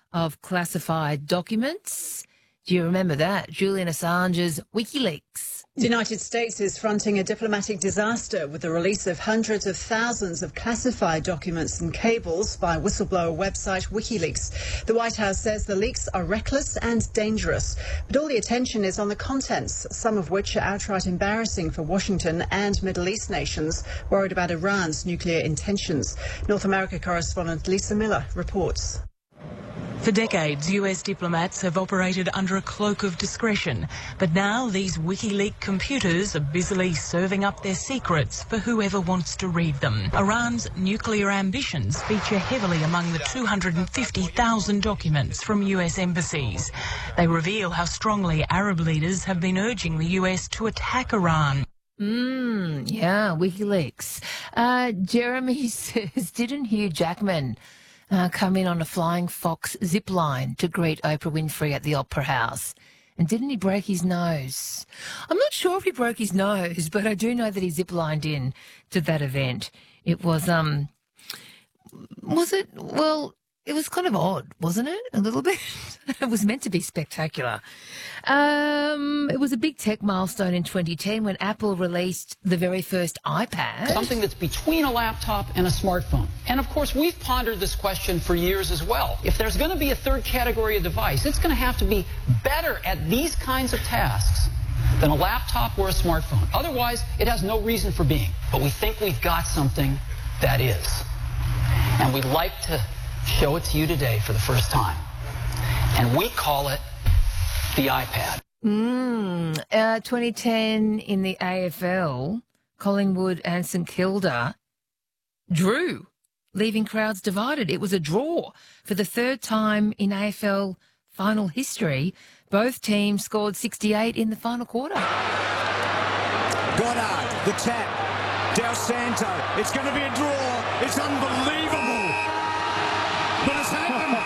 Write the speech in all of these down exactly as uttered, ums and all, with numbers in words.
of classified documents. Do you remember that? Julian Assange's WikiLeaks. The United States is fronting a diplomatic disaster with the release of hundreds of thousands of classified documents and cables by whistleblower website WikiLeaks. The White House says the leaks are reckless and dangerous, but all the attention is on the contents, some of which are outright embarrassing for Washington and Middle East nations worried about Iran's nuclear intentions. North America correspondent Lisa Miller reports. For decades, U S diplomats have operated under a cloak of discretion, but now these WikiLeaks computers are busily serving up their secrets for whoever wants to read them. Iran's nuclear ambitions feature heavily among the two hundred fifty thousand documents from U S embassies. They reveal how strongly Arab leaders have been urging the U S to attack Iran. Mm, yeah, WikiLeaks. Uh, Jeremy says, didn't Hugh Jackman Uh, come in on a Flying Fox zip line to greet Oprah Winfrey at the Opera House? And didn't he break his nose? I'm not sure if he broke his nose, but I do know that he zip-lined in to that event. It was, um, was it, well, it was kind of odd, wasn't it? A little bit. It was meant to be spectacular. Um, it was a big tech milestone in twenty ten when Apple released the very first iPad. Something that's between a laptop and a smartphone. And, of course, we've pondered this question for years as well. If there's going to be a third category of device, it's going to have to be better at these kinds of tasks than a laptop or a smartphone. Otherwise, it has no reason for being. But we think we've got something that is. And we'd like to show it to you today for the first time. And we call it the iPad. Mm, uh, twenty ten in the A F L, Collingwood and St Kilda drew, leaving crowds divided. It was a draw for the third time in A F L final history. Both teams scored sixty-eight in the final quarter. Goddard, the tap, Del Santo. It's going to be a draw. It's unbelievable. But it's happened.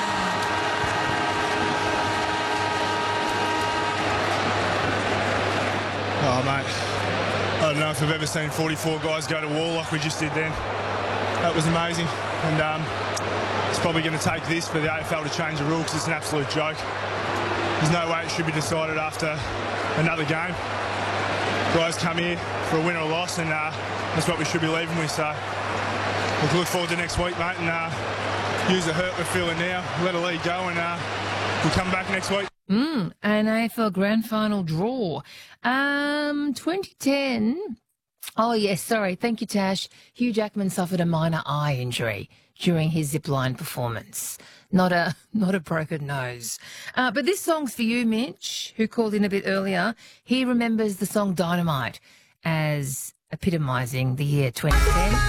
Oh, mate, I don't know if I've ever seen forty-four guys go to war like we just did then. That was amazing. And um, it's probably going to take this for the A F L to change the rule because it's an absolute joke. There's no way it should be decided after another game. Guys come here for a win or a loss, and uh, that's what we should be leaving with. So we'll look forward to next week, mate, and uh, use the hurt we're feeling now, let a lead go, and uh, we'll come back next week. Mm, an A F L grand final draw. Um, twenty ten. Oh, yes, sorry. Thank you, Tash. Hugh Jackman suffered a minor eye injury during his zipline performance. Not a not a broken nose. Uh, but this song's for you, Mitch, who called in a bit earlier. He remembers the song Dynamite as epitomising the year twenty ten.